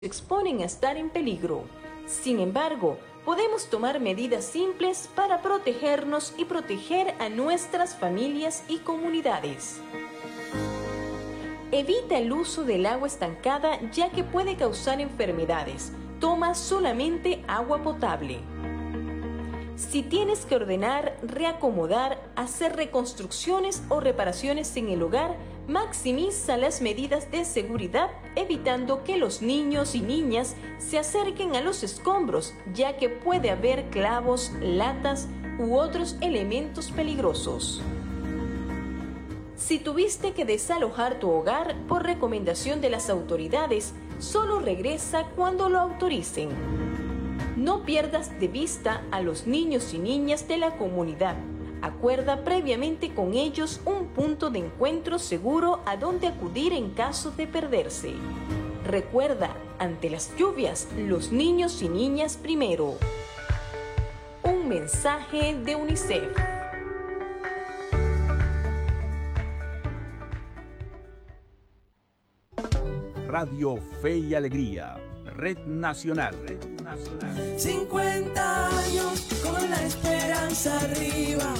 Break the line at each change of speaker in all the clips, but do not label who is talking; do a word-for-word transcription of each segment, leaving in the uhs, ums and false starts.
exponen a estar en peligro. Sin embargo, podemos tomar medidas simples para protegernos y proteger a nuestras familias y comunidades. Evita el uso del agua estancada ya que puede causar enfermedades. Toma solamente agua potable. Si tienes que ordenar, reacomodar, hacer reconstrucciones o reparaciones en el hogar, maximiza las medidas de seguridad, evitando que los niños y niñas se acerquen a los escombros, ya que puede haber clavos, latas u otros elementos peligrosos. Si tuviste que desalojar tu hogar por recomendación de las autoridades, solo regresa cuando lo autoricen. No pierdas de vista a los niños y niñas de la comunidad. Acuerda previamente con ellos un punto de encuentro seguro a donde acudir en caso de perderse. Recuerda, ante las lluvias, los niños y niñas primero. Un mensaje de UNICEF.
Radio Fe y Alegría, Red Nacional. Red Nacional.
cincuenta años con la esperanza arriba.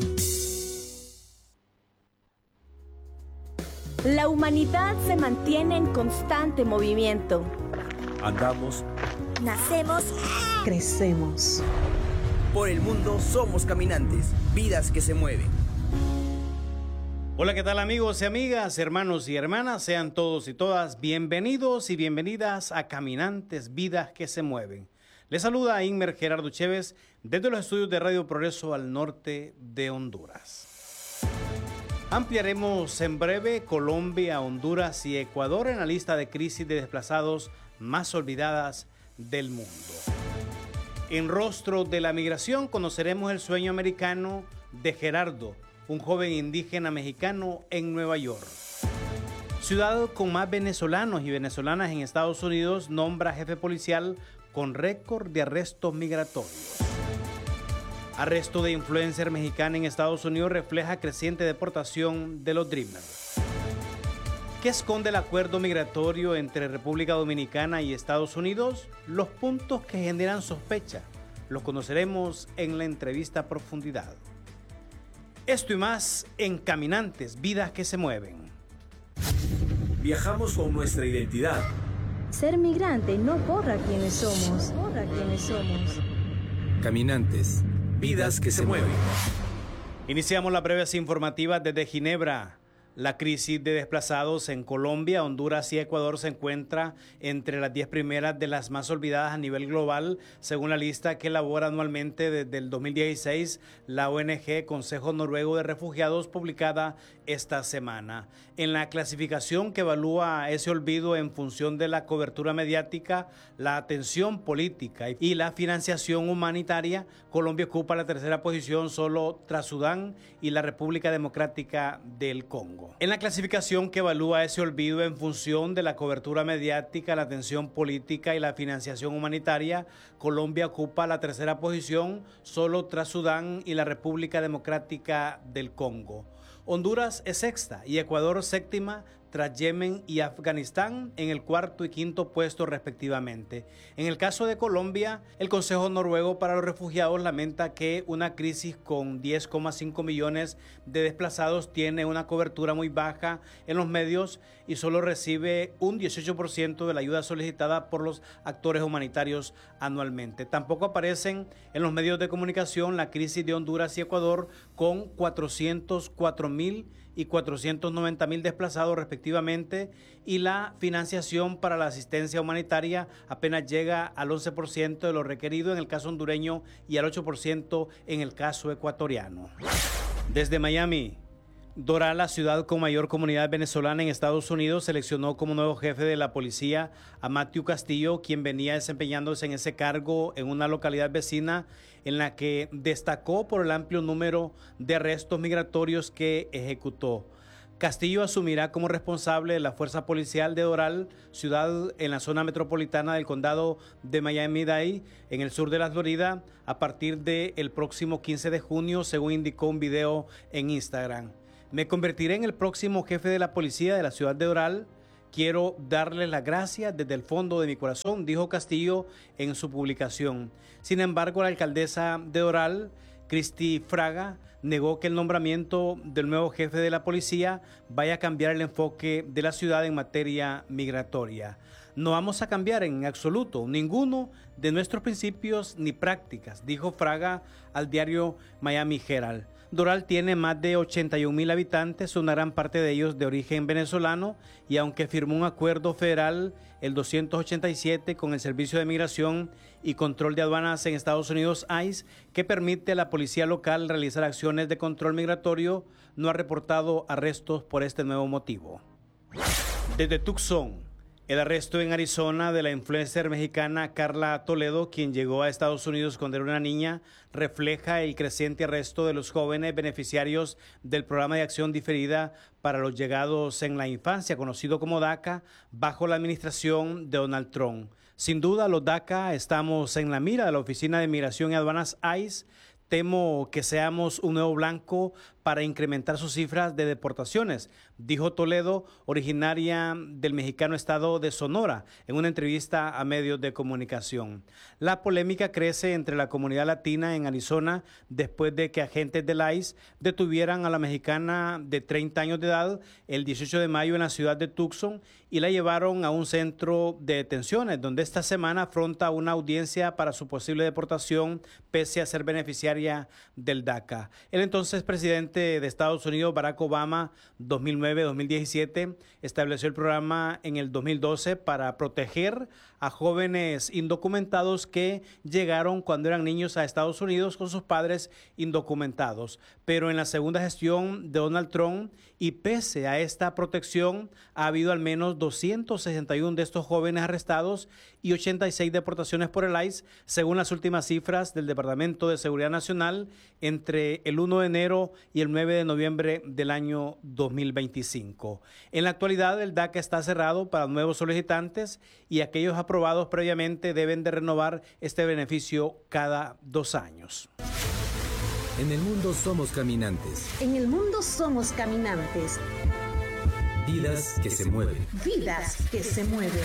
La humanidad se mantiene en constante movimiento.
Andamos,
nacemos,
crecemos.
Por el mundo somos caminantes, vidas que se mueven.
Hola, ¿qué tal amigos y amigas, hermanos y hermanas? Sean todos y todas bienvenidos y bienvenidas a Caminantes, Vidas que se Mueven. Les saluda a Inmer Gerardo Chévez desde los estudios de Radio Progreso al norte de Honduras. Ampliaremos en breve Colombia, Honduras y Ecuador en la lista de crisis de desplazados más olvidadas del mundo. En Rostro de la Migración conoceremos el sueño americano de Gerardo, un joven indígena mexicano en Nueva York. Ciudad con más venezolanos y venezolanas en Estados Unidos nombra jefe policial con récord de arrestos migratorios. Arresto de influencer mexicana en Estados Unidos refleja creciente deportación de los Dreamers. ¿Qué esconde el acuerdo migratorio entre República Dominicana y Estados Unidos? Los puntos que generan sospecha los conoceremos en la entrevista a profundidad. Esto y más en Caminantes, Vidas que se Mueven.
Viajamos con nuestra identidad.
Ser migrante no borra quienes somos, borra quienes somos.
Caminantes, Vidas que se mueven.
Iniciamos las breves informativas desde Ginebra. La crisis de desplazados en Colombia, Honduras y Ecuador se encuentra entre las diez primeras de las más olvidadas a nivel global, según la lista que elabora anualmente desde el dos mil dieciséis la O N G Consejo Noruego de Refugiados, publicada esta semana. En la clasificación que evalúa ese olvido en función de la cobertura mediática, la atención política y la financiación humanitaria, Colombia ocupa la tercera posición solo tras Sudán y la República Democrática del Congo. En la clasificación que evalúa ese olvido en función de la cobertura mediática, la atención política y la financiación humanitaria, Colombia ocupa la tercera posición solo tras Sudán y la República Democrática del Congo. Honduras es sexta y Ecuador séptima tras Yemen y Afganistán en el cuarto y quinto puesto respectivamente. En el caso de Colombia, el Consejo Noruego para los Refugiados lamenta que una crisis con diez coma cinco millones de desplazados tiene una cobertura muy baja en los medios y solo recibe un dieciocho por ciento de la ayuda solicitada por los actores humanitarios anualmente. Tampoco aparecen en los medios de comunicación la crisis de Honduras y Ecuador con cuatrocientos cuatro mil y cuatrocientos noventa mil desplazados respectivamente, y la financiación para la asistencia humanitaria apenas llega al once por ciento de lo requerido en el caso hondureño y al ocho por ciento en el caso ecuatoriano. Desde Miami, Doral, la ciudad con mayor comunidad venezolana en Estados Unidos, seleccionó como nuevo jefe de la policía a Matthew Castillo, quien venía desempeñándose en ese cargo en una localidad vecina en la que destacó por el amplio número de arrestos migratorios que ejecutó. Castillo asumirá como responsable de la fuerza policial de Doral, ciudad en la zona metropolitana del condado de Miami-Dade, en el sur de la Florida, a partir del próximo quince de junio, según indicó un video en Instagram. Me convertiré en el próximo jefe de la policía de la ciudad de Doral, Quiero darles las gracias desde el fondo de mi corazón, dijo Castillo en su publicación. Sin embargo, la alcaldesa de Doral, Cristi Fraga, negó que el nombramiento del nuevo jefe de la policía vaya a cambiar el enfoque de la ciudad en materia migratoria. No vamos a cambiar en absoluto ninguno de nuestros principios ni prácticas, dijo Fraga al diario Miami Herald. Doral tiene más de ochenta y un mil habitantes, una gran parte de ellos de origen venezolano, y aunque firmó un acuerdo federal, el doscientos ochenta y siete, con el Servicio de Migración y Control de Aduanas en Estados Unidos, ICE, que permite a la policía local realizar acciones de control migratorio, no ha reportado arrestos por este nuevo motivo. Desde Tucson, el arresto en Arizona de la influencer mexicana Carla Toledo, quien llegó a Estados Unidos cuando era una niña, refleja el creciente arresto de los jóvenes beneficiarios del Programa de Acción Diferida para los Llegados en la Infancia, conocido como DACA, bajo la administración de Donald Trump. Sin duda, los DACA estamos en la mira de la Oficina de Migración y Aduanas ICE. Temo que seamos un nuevo blanco para incrementar sus cifras de deportaciones, dijo Toledo, originaria del mexicano estado de Sonora, en una entrevista a medios de comunicación. La polémica crece entre la comunidad latina en Arizona después de que agentes del ICE detuvieran a la mexicana de treinta años de edad el dieciocho de mayo en la ciudad de Tucson y la llevaron a un centro de detenciones, donde esta semana afronta una audiencia para su posible deportación pese a ser beneficiaria del DACA. El entonces presidente de Estados Unidos, Barack Obama, dos mil nueve a dos mil diecisiete, estableció el programa en el dos mil doce para proteger a jóvenes indocumentados que llegaron cuando eran niños a Estados Unidos con sus padres indocumentados. Pero en la segunda gestión de Donald Trump, y pese a esta protección, ha habido al menos doscientos sesenta y uno de estos jóvenes arrestados y ochenta y seis deportaciones por el ICE, según las últimas cifras del Departamento de Seguridad Nacional entre el primero de enero y el nueve de noviembre del año dos mil veinticinco. En la actualidad, el DACA está cerrado para nuevos solicitantes y aquellos aprobados previamente deben de renovar este beneficio cada dos años.
En el mundo somos caminantes.
En el mundo somos caminantes.
Vidas que se mueven.
Vidas que se mueven.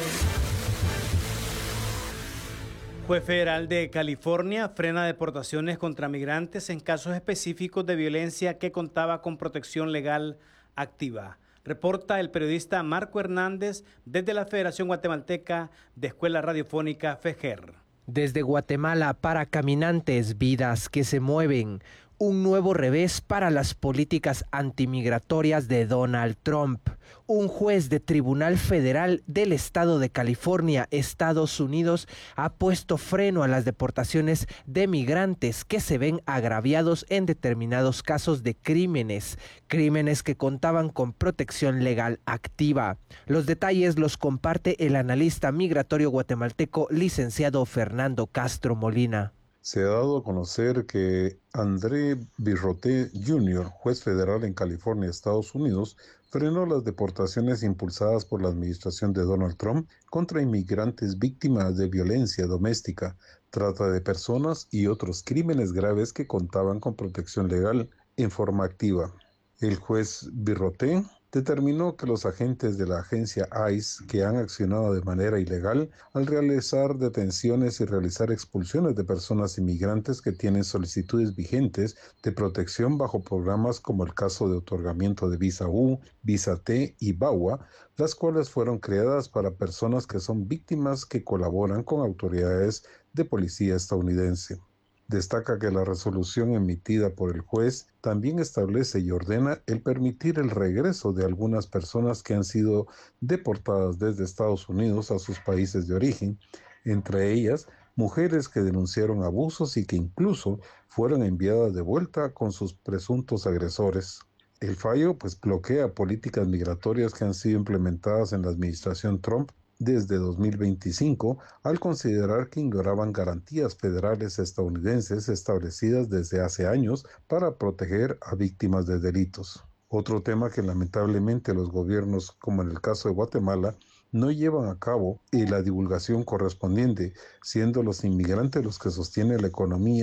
Juez federal de California frena deportaciones contra migrantes en casos específicos de violencia que contaba con protección legal activa. Reporta el periodista Marco Hernández desde la Federación Guatemalteca de Escuela Radiofónica FEGER.
Desde Guatemala para caminantes, vidas que se mueven. Un nuevo revés para las políticas antimigratorias de Donald Trump. Un juez de Tribunal Federal del Estado de California, Estados Unidos, ha puesto freno a las deportaciones de migrantes que se ven agraviados en determinados casos de crímenes, crímenes que contaban con protección legal activa. Los detalles los comparte el analista migratorio guatemalteco, licenciado Fernando Castro Molina.
Se ha dado a conocer que André Birroté junior, juez federal en California, Estados Unidos, frenó las deportaciones impulsadas por la administración de Donald Trump contra inmigrantes víctimas de violencia doméstica, trata de personas y otros crímenes graves que contaban con protección legal en forma activa. El juez Birroté determinó que los agentes de la agencia ICE que han accionado de manera ilegal al realizar detenciones y realizar expulsiones de personas inmigrantes que tienen solicitudes vigentes de protección bajo programas como el caso de otorgamiento de visa U, visa T y V A W A, las cuales fueron creadas para personas que son víctimas que colaboran con autoridades de policía estadounidense. Destaca que la resolución emitida por el juez también establece y ordena el permitir el regreso de algunas personas que han sido deportadas desde Estados Unidos a sus países de origen, entre ellas mujeres que denunciaron abusos y que incluso fueron enviadas de vuelta con sus presuntos agresores. El fallo pues bloquea políticas migratorias que han sido implementadas en la administración Trump desde dos mil veinticinco, al considerar que ignoraban garantías federales estadounidenses establecidas desde hace años para proteger a víctimas de delitos. Otro tema que lamentablemente los gobiernos, como en el caso de Guatemala, no llevan a cabo y la divulgación correspondiente, siendo los inmigrantes los que sostienen la economía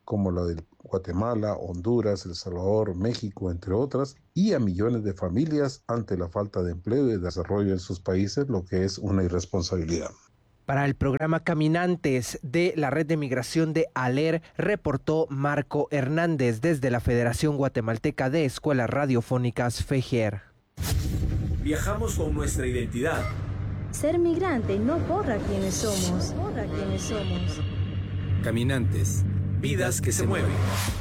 como la de Guatemala, Honduras, El Salvador, México, entre otras, y a millones de familias ante la falta de empleo y de desarrollo en sus países, lo que es una irresponsabilidad.
Para el programa Caminantes de la Red de Migración de ALER, reportó Marco Hernández desde la Federación Guatemalteca de Escuelas Radiofónicas FEGER.
Viajamos con nuestra identidad.
Ser migrante no borra quiénes somos, borra quiénes somos.
Caminantes,
vidas que se mueven.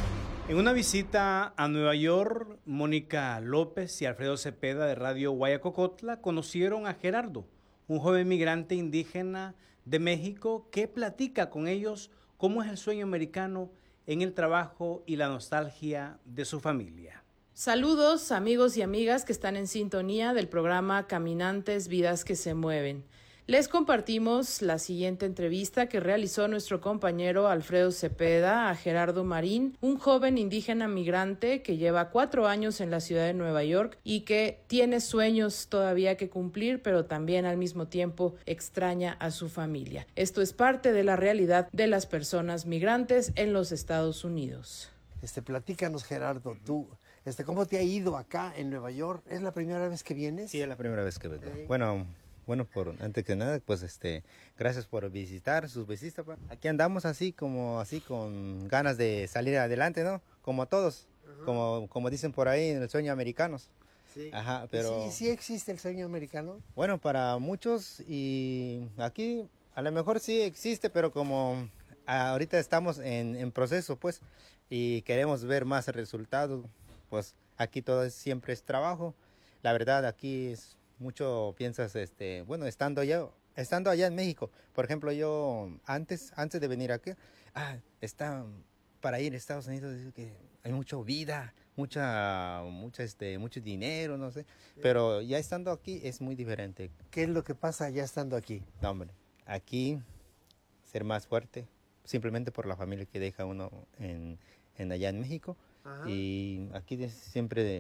En una visita a Nueva York, Mónica López y Alfredo Cepeda de Radio Guayacocotla conocieron a Gerardo, un joven migrante indígena de México que platica con ellos cómo es el sueño americano en el trabajo y la nostalgia de su familia.
Saludos amigos y amigas que están en sintonía del programa Caminantes, Vidas que se Mueven. Les compartimos la siguiente entrevista que realizó nuestro compañero Alfredo Cepeda a Gerardo Marín, un joven indígena migrante que lleva cuatro años en la ciudad de Nueva York y que tiene sueños todavía que cumplir, pero también al mismo tiempo extraña a su familia. Esto es parte de la realidad de las personas migrantes en los Estados Unidos.
Este, platícanos, Gerardo, tú, este, ¿cómo te ha ido acá en Nueva York? ¿Es la primera vez que vienes?
Sí, es la primera vez que vengo. Sí. Bueno... Bueno, por antes que nada, pues este, gracias por visitar sus visitas. Aquí andamos así como así con ganas de salir adelante, ¿no? Como todos, uh-huh. como como dicen por ahí en el sueño americanos.
Sí.
Ajá, pero
¿Sí, sí existe el sueño americano?
Bueno, para muchos y aquí a lo mejor sí existe, pero como ahorita estamos en, en proceso, pues, y queremos ver más resultados, pues aquí todo es, siempre es trabajo. La verdad, aquí es mucho piensas, este, bueno, estando allá, estando allá en México, por ejemplo, yo antes, antes de venir aquí, ah, está para ir a Estados Unidos, que hay mucha vida, mucha, mucha, este, mucho dinero, no sé, sí. Pero ya estando aquí es muy diferente.
¿Qué es lo que pasa ya estando aquí?
No, hombre, aquí ser más fuerte, simplemente por la familia que deja uno en, en allá en México. Ajá. Y aquí siempre,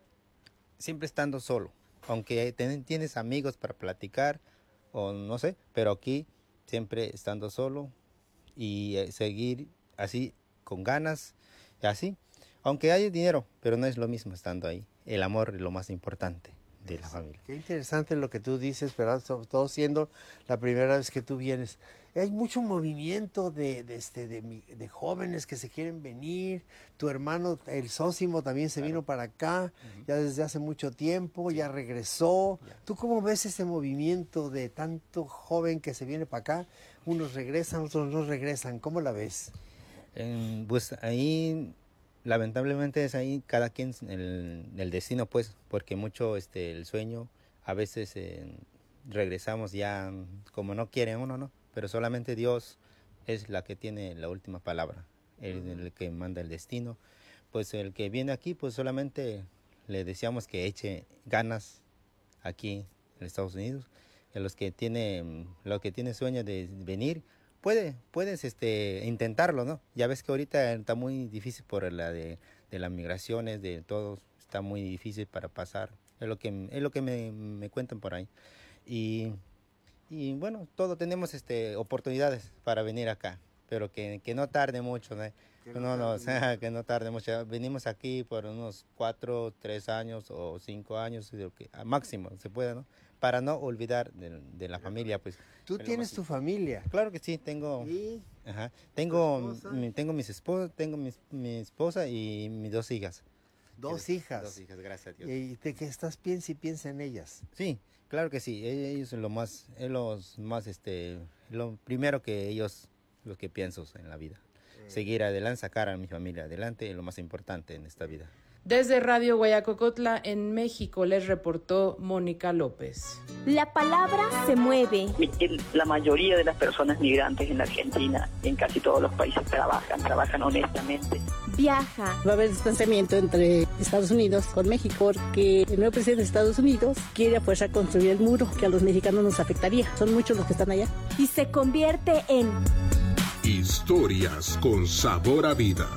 siempre estando solo. Aunque tienes amigos para platicar, o no sé, pero aquí siempre estando solo y seguir así con ganas, así. Aunque hay dinero, pero no es lo mismo estando ahí. El amor es lo más importante de la familia.
Qué interesante lo que tú dices, ¿verdad? Sobre todo siendo la primera vez que tú vienes. Hay mucho movimiento de, de, este, de, de jóvenes que se quieren venir. Tu hermano, el Sósimo, también se claro. vino para acá, uh-huh. ya desde hace mucho tiempo, sí. ya regresó. Ya. ¿Tú cómo ves ese movimiento de tanto joven que se viene para acá? Unos regresan, otros no regresan. ¿Cómo la ves?
Eh, pues ahí, lamentablemente es ahí cada quien el, el destino, pues, porque mucho este, el sueño, a veces eh, regresamos ya como no quiere uno, ¿no? Pero solamente Dios es la que tiene la última palabra, el, el que manda el destino. Pues el que viene aquí, pues solamente le deseamos que eche ganas aquí en Estados Unidos. A los que tiene, lo que tiene sueño de venir, puede, puedes este, intentarlo, ¿no? Ya ves que ahorita está muy difícil por la de, de las migraciones, de todos, está muy difícil para pasar. Es lo que, es lo que me, me cuentan por ahí. Y... Y bueno, todos tenemos este, oportunidades para venir acá, pero que, que no tarde mucho, ¿no? Que no, no, no, o sea, que no tarde mucho. Venimos aquí por unos cuatro, tres años o cinco años, que, a máximo se puede, ¿no? Para no olvidar de, de la familia, pues.
¿Tú tienes tu familia?
Claro que sí, tengo.
¿Y?
Ajá, tengo, mi, tengo mis esposas, tengo mis, mi esposa y mis dos hijas.
¿Dos hijas?
Dos hijas, gracias a Dios.
¿Y de que estás piensa y piensa en ellas?
Sí. Claro que sí, ellos son lo más, es los más, este, lo primero que ellos, lo que pienso en la vida. Eh. Seguir adelante, sacar a mi familia adelante es lo más importante en esta vida.
Desde Radio Guayacocotla, en México, les reportó Mónica López.
La palabra se mueve.
La mayoría de las personas migrantes en la Argentina, en casi todos los países, trabajan, trabajan honestamente.
Viaja.
Va a haber distanciamiento entre Estados Unidos con México porque el nuevo presidente de Estados Unidos quiere a fuerza construir el muro que a los mexicanos nos afectaría. Son muchos los que están allá.
Y se convierte en...
Historias con sabor a vida.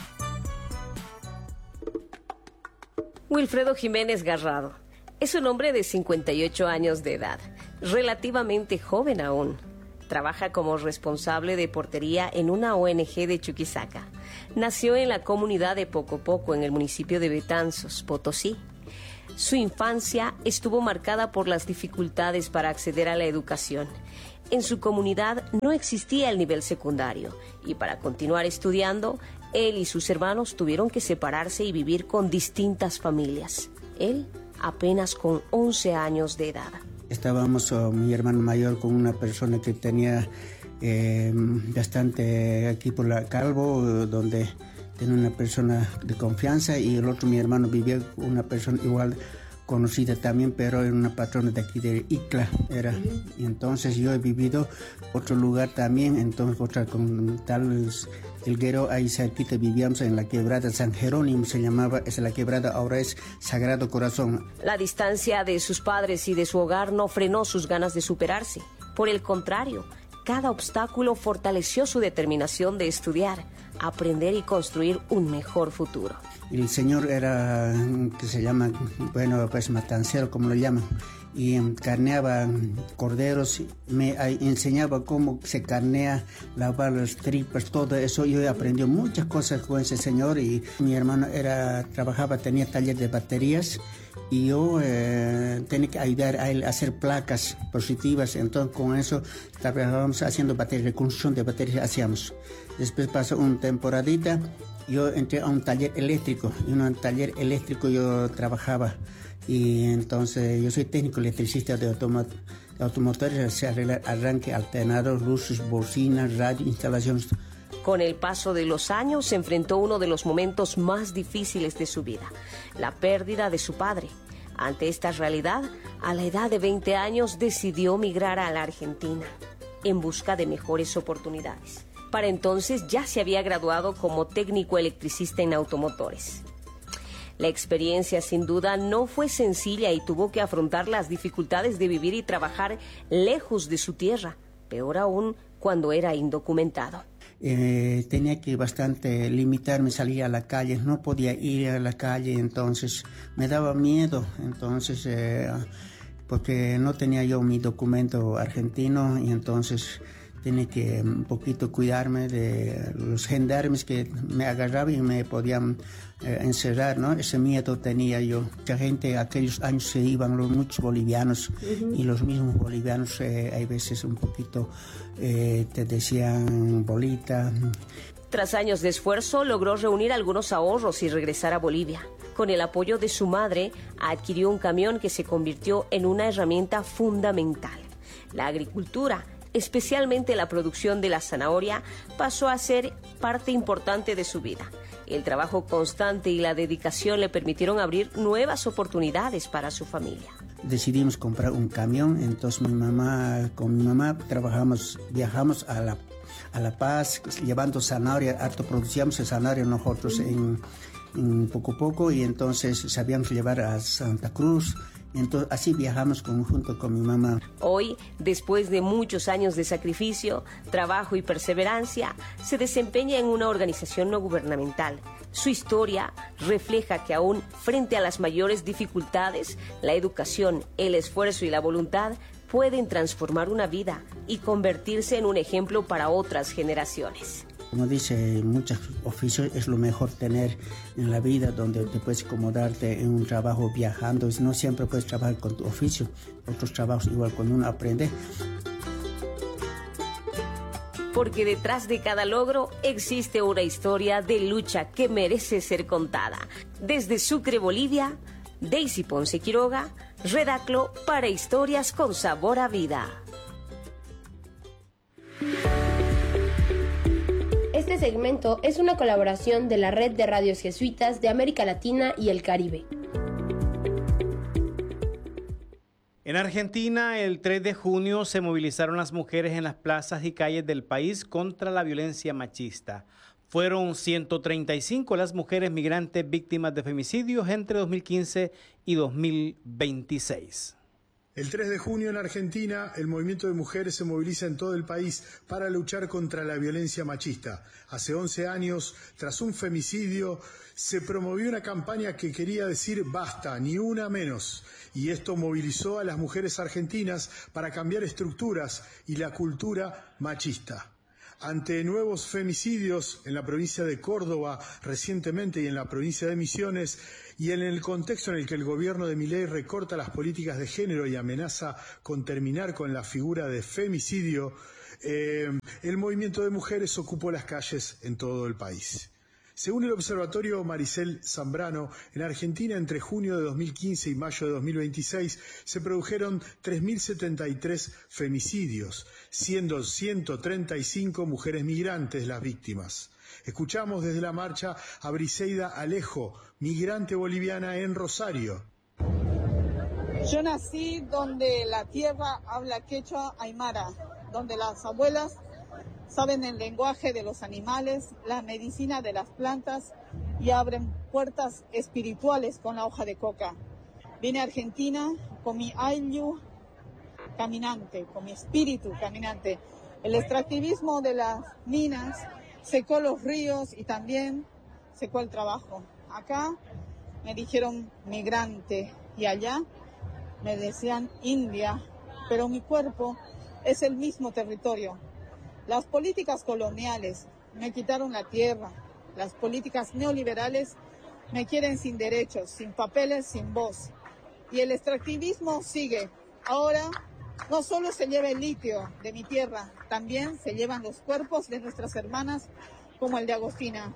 Wilfredo Jiménez Garrado es un hombre de cincuenta y ocho años de edad, relativamente joven aún. Trabaja como responsable de portería en una O N G de Chuquisaca. Nació en la comunidad de Pocopoco, en el municipio de Betanzos, Potosí. Su infancia estuvo marcada por las dificultades para acceder a la educación. En su comunidad no existía el nivel secundario y para continuar estudiando, él y sus hermanos tuvieron que separarse y vivir con distintas familias. Él apenas con once años de edad.
Estábamos, oh, mi hermano mayor, con una persona que tenía eh, bastante aquí por la Calvo, donde tenía una persona de confianza, y el otro, mi hermano, vivía con una persona igual conocida también, pero era una patrona de aquí de Icla, era. Y entonces yo he vivido otro lugar también, entonces otra con tal Elguero, ahí cerquita vivíamos en la quebrada San Jerónimo, se llamaba, es la quebrada, ahora es Sagrado Corazón.
La distancia de sus padres y de su hogar no frenó sus ganas de superarse. Por el contrario, cada obstáculo fortaleció su determinación de estudiar, aprender y construir un mejor futuro.
El señor era, que se llama, bueno, pues matancero, como lo llaman, y carneaba corderos, me enseñaba cómo se carnea, lavar las tripas, todo eso. Yo aprendí muchas cosas con ese señor, y mi hermano era, trabajaba, tenía taller de baterías, y yo eh, tenía que ayudar a él a hacer placas positivas. Entonces con eso trabajábamos haciendo baterías, reconstrucción de baterías hacíamos. Después pasó una temporadita, yo entré a un taller eléctrico, y en un taller eléctrico yo trabajaba, y entonces yo soy técnico electricista de, automo de automotores, se arregla arranque, alternador, luces, bocinas, radio, instalaciones.
Con el paso de los años se enfrentó uno de los momentos más difíciles de su vida, la pérdida de su padre. Ante esta realidad, a la edad de veinte años decidió migrar a la Argentina en busca de mejores oportunidades. Para entonces ya se había graduado como técnico electricista en automotores. La experiencia sin duda no fue sencilla y tuvo que afrontar las dificultades de vivir y trabajar lejos de su tierra, peor aún cuando era indocumentado.
Eh, tenía que bastante limitarme, salir a la calle, no podía ir a la calle, entonces me daba miedo, entonces eh, porque no tenía yo mi documento argentino, y entonces tenía que un poquito cuidarme de los gendarmes que me agarraban y me podían eh, encerrar, ¿no? Ese miedo tenía yo. Mucha gente, aquellos años se iban los muchos bolivianos, uh-huh. y los mismos bolivianos eh, hay veces un poquito eh, te decían bolita.
Tras años de esfuerzo, logró reunir algunos ahorros y regresar a Bolivia. Con el apoyo de su madre, adquirió un camión que se convirtió en una herramienta fundamental. La agricultura, especialmente la producción de la zanahoria, pasó a ser parte importante de su vida. El trabajo constante y la dedicación le permitieron abrir nuevas oportunidades para su familia.
Decidimos comprar un camión, entonces mi mamá, con mi mamá trabajamos, viajamos a La, a La Paz, llevando zanahoria, harto producíamos zanahoria nosotros en, en poco a poco, y entonces sabíamos llevar a Santa Cruz. Entonces, así viajamos conjunto con mi mamá.
Hoy, después de muchos años de sacrificio, trabajo y perseverancia, se desempeña en una organización no gubernamental. Su historia refleja que aún frente a las mayores dificultades, la educación, el esfuerzo y la voluntad pueden transformar una vida y convertirse en un ejemplo para otras generaciones.
Como dice, muchos oficios es lo mejor tener en la vida, donde te puedes acomodarte en un trabajo viajando. No siempre puedes trabajar con tu oficio, otros trabajos igual cuando uno aprende.
Porque detrás de cada logro existe una historia de lucha que merece ser contada. Desde Sucre, Bolivia, Daisy Ponce Quiroga, Redaclo para Historias con Sabor a Vida.
Este segmento es una colaboración de la Red de Radios Jesuitas de América Latina y el Caribe.
En Argentina, el tres de junio se movilizaron las mujeres en las plazas y calles del país contra la violencia machista. Fueron ciento treinta y cinco las mujeres migrantes víctimas de femicidios entre dos mil quince y dos mil veintiséis.
El tres de junio en Argentina, el movimiento de mujeres se moviliza en todo el país para luchar contra la violencia machista. Hace once años, tras un femicidio, se promovió una campaña que quería decir basta, ni una menos. Y esto movilizó a las mujeres argentinas para cambiar estructuras y la cultura machista. Ante nuevos femicidios en la provincia de Córdoba recientemente y en la provincia de Misiones, y en el contexto en el que el gobierno de Milei recorta las políticas de género y amenaza con terminar con la figura de femicidio, eh, el movimiento de mujeres ocupó las calles en todo el país. Según el observatorio Maricel Zambrano, en Argentina entre junio de dos mil quince y mayo de dos mil veintiséis se produjeron tres mil setenta y tres femicidios, siendo ciento treinta y cinco mujeres migrantes las víctimas. Escuchamos desde la marcha a Briseida Alejo, migrante boliviana en Rosario.
Yo nací donde la tierra habla quechua aymara, donde las abuelas saben el lenguaje de los animales, la medicina de las plantas y abren puertas espirituales con la hoja de coca. Vine a Argentina con mi ayllu caminante, con mi espíritu caminante. El extractivismo de las minas secó los ríos y también secó el trabajo. Acá me dijeron migrante y allá me decían india, pero mi cuerpo es el mismo territorio. Las políticas coloniales me quitaron la tierra, las políticas neoliberales me quieren sin derechos, sin papeles, sin voz. Y el extractivismo sigue. Ahora no solo se lleva el litio de mi tierra, también se llevan los cuerpos de nuestras hermanas como el de Agostina.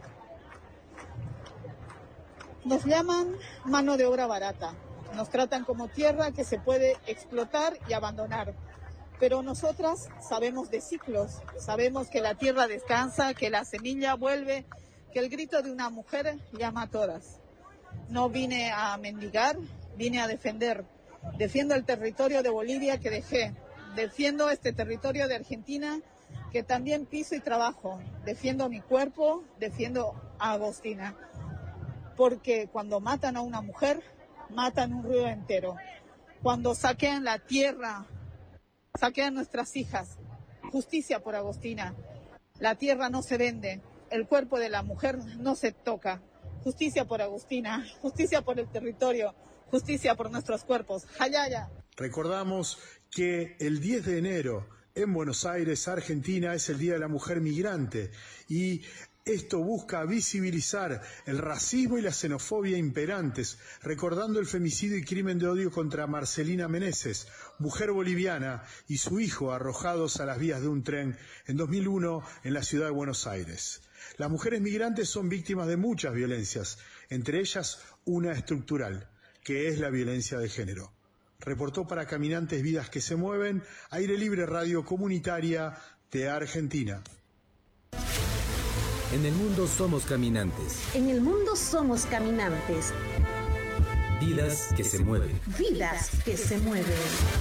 Nos llaman mano de obra barata, nos tratan como tierra que se puede explotar y abandonar. Pero nosotras sabemos de ciclos, sabemos que la tierra descansa, que la semilla vuelve, que el grito de una mujer llama a todas. No vine a mendigar, vine a defender. Defiendo el territorio de Bolivia que dejé, defiendo este territorio de Argentina que también piso y trabajo. Defiendo mi cuerpo, defiendo a Agostina. Porque cuando matan a una mujer, matan un río entero. Cuando saquean la tierra, saquean nuestras hijas. Justicia por Agostina. La tierra no se vende. El cuerpo de la mujer no se toca. Justicia por Agostina. Justicia por el territorio. Justicia por nuestros cuerpos. ¡Hayaya!
Recordamos que el diez de enero en Buenos Aires, Argentina, es el Día de la Mujer Migrante y esto busca visibilizar el racismo y la xenofobia imperantes, recordando el femicidio y crimen de odio contra Marcelina Meneses, mujer boliviana, y su hijo arrojados a las vías de un tren en dos mil uno en la ciudad de Buenos Aires. Las mujeres migrantes son víctimas de muchas violencias, entre ellas una estructural, que es la violencia de género. Reportó para Caminantes Vidas que se Mueven, Aire Libre Radio Comunitaria de Argentina.
En el mundo somos caminantes.
En el mundo somos caminantes.
Vidas que se mueven.
Vidas que se mueven.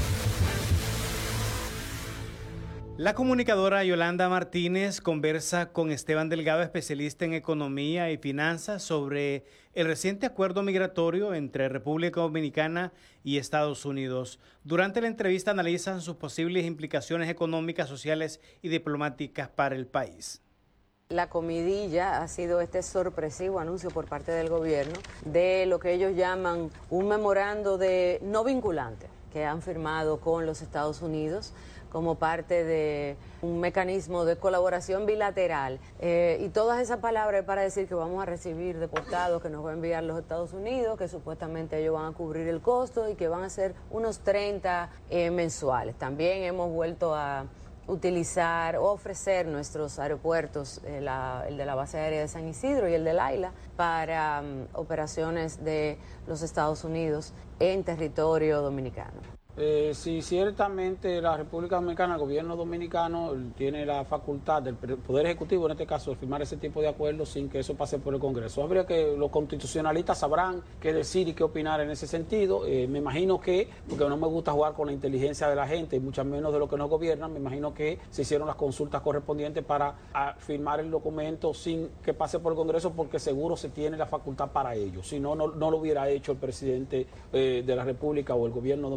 La comunicadora Yolanda Martínez conversa con Esteban Delgado, especialista en economía y finanzas, sobre el reciente acuerdo migratorio entre República Dominicana y Estados Unidos. Durante la entrevista analizan sus posibles implicaciones económicas, sociales y diplomáticas para el país.
La comidilla ha sido este sorpresivo anuncio por parte del gobierno de lo que ellos llaman un memorando de no vinculante que han firmado con los Estados Unidos como parte de un mecanismo de colaboración bilateral. Eh, y todas esas palabras para decir que vamos a recibir deportados que nos va a enviar los Estados Unidos, que supuestamente ellos van a cubrir el costo y que van a ser unos treinta eh, mensuales. También hemos vuelto a utilizar o ofrecer nuestros aeropuertos, eh, la, el de la base aérea de San Isidro y el de Laila, para um, operaciones de los Estados Unidos en territorio dominicano.
Eh, sí, ciertamente la República Dominicana, el gobierno dominicano tiene la facultad del Poder Ejecutivo, en este caso, de firmar ese tipo de acuerdos sin que eso pase por el Congreso. Habría que, los constitucionalistas sabrán qué decir y qué opinar en ese sentido. Eh, me imagino que, porque no me gusta jugar con la inteligencia de la gente, y mucho menos de los que nos gobiernan, me imagino que se hicieron las consultas correspondientes para a, firmar el documento sin que pase por el Congreso, porque seguro se tiene la facultad para ello. Si no, no, no lo hubiera hecho el presidente eh, de la República o el gobierno dominicano.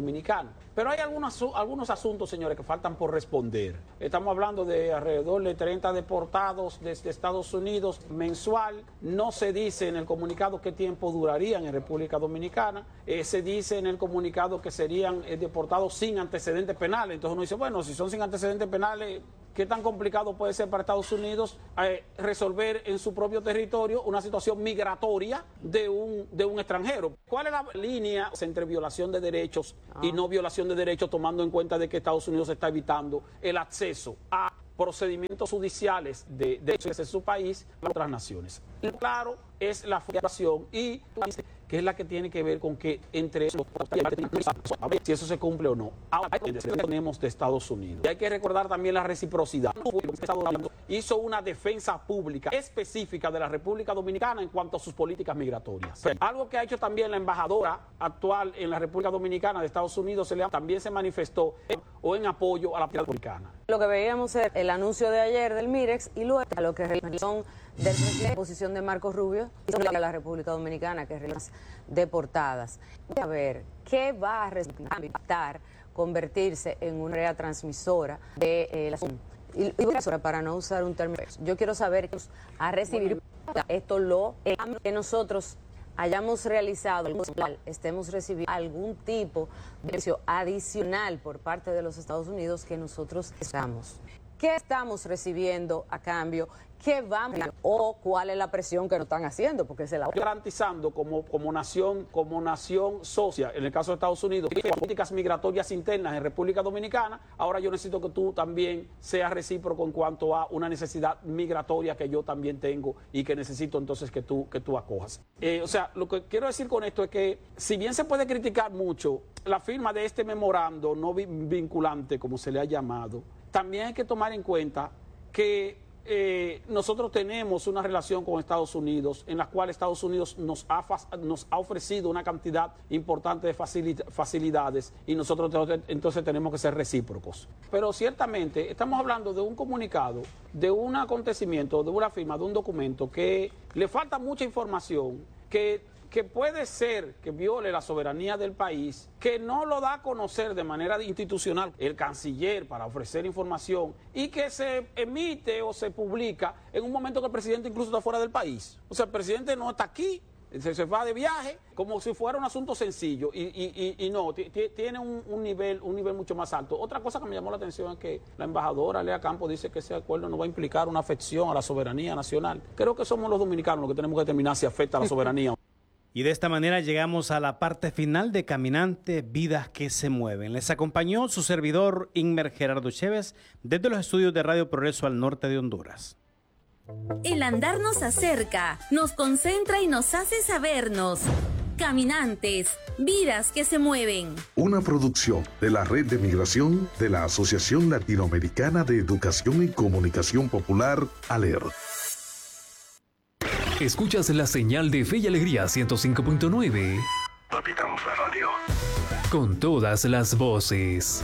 Dominicano. Pero hay algunos, algunos asuntos, señores, que faltan por responder. Estamos hablando de alrededor de treinta deportados desde Estados Unidos mensual. No se dice en el comunicado qué tiempo durarían en República Dominicana. Eh, se dice en el comunicado que serían eh, deportados sin antecedentes penales. Entonces uno dice, bueno, si son sin antecedentes penales, ¿qué tan complicado puede ser para Estados Unidos eh, resolver en su propio territorio una situación migratoria de un, de un extranjero? ¿Cuál es la línea entre violación de derechos ah. y no violación de derechos, tomando en cuenta de que Estados Unidos está evitando el acceso a procedimientos judiciales de derechos de su país a otras naciones? Claro, es la fundación y que es la que tiene que ver con que entre esos si eso se cumple o no. Ahora tenemos de Estados Unidos. Y hay que recordar también la reciprocidad. Estados Unidos hizo una defensa pública específica de la República Dominicana en cuanto a sus políticas migratorias. Algo que ha hecho también la embajadora actual en la República Dominicana de Estados Unidos, se le, también se manifestó en, o en apoyo a la política dominicana.
Lo que veíamos es el anuncio de ayer del Mirex y luego a lo que son de la posición de Marco Rubio y sobre la República Dominicana, que es las deportadas. A ver, ¿qué va a resultar convertirse en una área transmisora de eh, la y, y para no usar un término? Yo quiero saber a recibir esto lo que nosotros hayamos realizado, estemos recibiendo algún tipo de precio adicional por parte de los Estados Unidos que nosotros estamos. ¿Qué estamos recibiendo a cambio? ¿Qué vamos a, o cuál es la presión que nos están haciendo? Porque se la
garantizando como, como nación, como nación socia, en el caso de Estados Unidos, políticas migratorias internas en República Dominicana. Ahora yo necesito que tú también seas recíproco en cuanto a una necesidad migratoria que yo también tengo y que necesito entonces que tú, que tú acojas. Eh, o sea, lo que quiero decir con esto es que si bien se puede criticar mucho la firma de este memorando no vinculante, como se le ha llamado, también hay que tomar en cuenta que eh, nosotros tenemos una relación con Estados Unidos en la cual Estados Unidos nos ha, nos ha ofrecido una cantidad importante de facilidades y nosotros entonces tenemos que ser recíprocos. Pero ciertamente estamos hablando de un comunicado, de un acontecimiento, de una firma, de un documento que le falta mucha información, que que puede ser que viole la soberanía del país, que no lo da a conocer de manera institucional el canciller para ofrecer información y que se emite o se publica en un momento que el presidente incluso está fuera del país. O sea, el presidente no está aquí, se, se va de viaje como si fuera un asunto sencillo y, y, y, y no, tiene un, un, nivel, un nivel mucho más alto. Otra cosa que me llamó la atención es que la embajadora Lea Campos dice que ese acuerdo no va a implicar una afección a la soberanía nacional. Creo que somos los dominicanos los que tenemos que determinar si afecta a la soberanía.
Y de esta manera llegamos a la parte final de Caminante, Vidas que se mueven. Les acompañó su servidor Inmer Gerardo Chévez desde los estudios de Radio Progreso al norte de Honduras.
El andar nos acerca, nos concentra y nos hace sabernos. Caminantes, Vidas que se mueven.
Una producción de la Red de Migración de la Asociación Latinoamericana de Educación y Comunicación Popular, ALER.
Escuchas la señal de Fe y Alegría ciento cinco punto nueve.
Capitamos la radio.
Con todas las voces.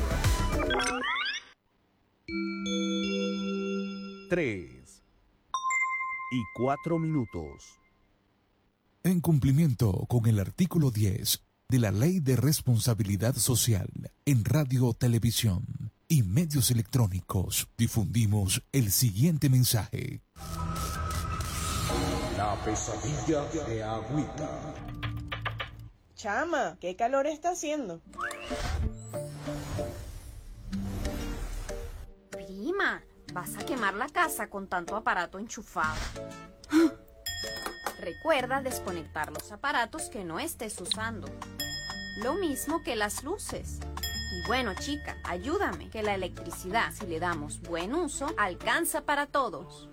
Tres y cuatro minutos.
En cumplimiento con el artículo diez de la Ley de Responsabilidad Social en Radio, Televisión y Medios Electrónicos, difundimos el siguiente mensaje.
La pesadilla de Agüita.
Chama, ¿qué calor está haciendo?
Prima, vas a quemar la casa con tanto aparato enchufado. Recuerda desconectar los aparatos que no estés usando. Lo mismo que las luces. Y bueno, chica, ayúdame, que la electricidad, si le damos buen uso, alcanza para todos.